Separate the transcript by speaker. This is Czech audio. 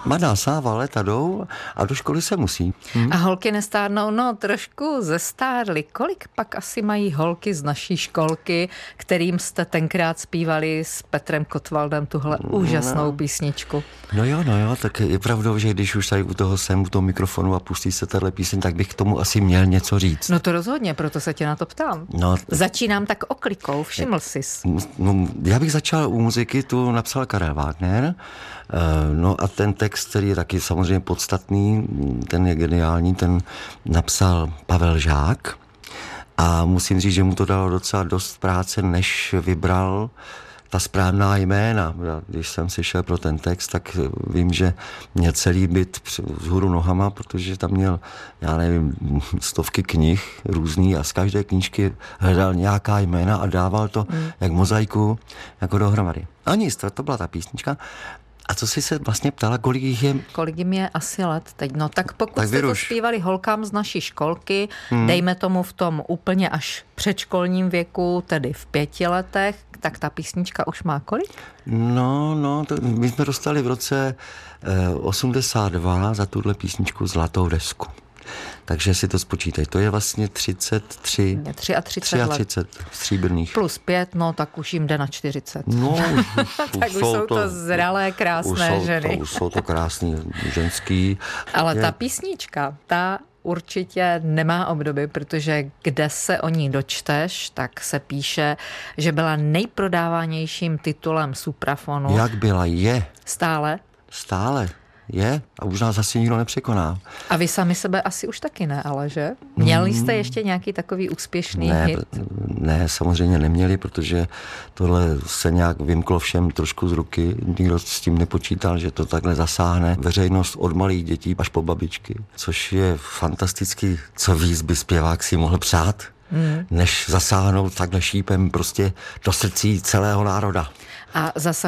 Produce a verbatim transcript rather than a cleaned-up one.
Speaker 1: Mladá Sáva, léta jdou a do školy se musí.
Speaker 2: Hm? A holky nestárnou, no trošku zestárly. Kolik pak asi mají holky z naší školky, kterým jste tenkrát zpívali s Petrem Kotwaldem tuhle úžasnou no. písničku?
Speaker 1: No jo, no jo, tak je pravdou, že když už tady u toho jsem, u toho mikrofonu a pustí se tahle píseň, tak bych k tomu asi měl něco říct.
Speaker 2: No to rozhodně, proto se tě na to ptám. No, Začínám tak oklikou, všiml sis.
Speaker 1: No, já bych začal u muziky, tu napsal Karel Wagner, no a ten text, který je taky samozřejmě podstatný, ten je geniální, ten napsal Pavel Žák a musím říct, že mu to dalo docela dost práce, než vybral ta správná jména. Když jsem si šel pro ten text, tak vím, že měl celý byt vzhůru nohama, protože tam měl, já nevím, stovky knih různý a z každé knížky hledal nějaká jména a dával to hmm. jak mozaiku, jako dohromady. A nic, to, to byla ta písnička. A co jsi se vlastně ptala, kolik jich je?
Speaker 2: Kolik jim je asi let teď? No tak pokud
Speaker 1: tak
Speaker 2: jste to zpívali holkám z naší školky, hmm. dejme tomu v tom úplně až předškolním věku, tedy v pěti letech, tak ta písnička už má kolik?
Speaker 1: No, no, to, my jsme dostali v roce eh, osmdesát dva za tuhle písničku zlatou desku. Takže si to spočítaj. To je vlastně třicet tři,
Speaker 2: třicet tři
Speaker 1: let. Stříbrných.
Speaker 2: Plus pět, no tak už jim jde na čtyřicet.
Speaker 1: No, už,
Speaker 2: tak už jsou to, to zralé, krásné
Speaker 1: už
Speaker 2: ženy.
Speaker 1: To, už jsou to krásný ženský.
Speaker 2: Ale
Speaker 1: je...
Speaker 2: ta písnička, ta určitě nemá obdoby, protože kde se o ní dočteš, tak se píše, že byla nejprodávanějším titulem Suprafonu.
Speaker 1: Jak byla? Je.
Speaker 2: Stále?
Speaker 1: Stále. Je a už nás asi nikdo nepřekoná.
Speaker 2: A vy sami sebe asi už taky ne, ale že? Měli jste ještě nějaký takový úspěšný
Speaker 1: ne,
Speaker 2: hit?
Speaker 1: Ne, samozřejmě neměli, protože tohle se nějak vymklo všem trošku z ruky. Nikdo s tím nepočítal, že to takhle zasáhne veřejnost od malých dětí až po babičky. Což je fantastický, co víc by zpěvák si mohl přát, hmm. než zasáhnout takhle šípem prostě do srdcí celého národa.
Speaker 2: A zase